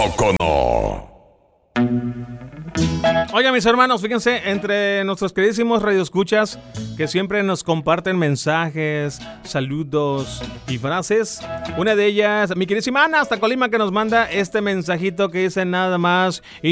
Cono. Oiga, mis hermanos, fíjense, entre nuestros queridísimos radioescuchas que siempre nos comparten mensajes, saludos y frases, una de ellas, mi queridísima Ana hasta Colima, que nos manda este mensajito que dice nada más y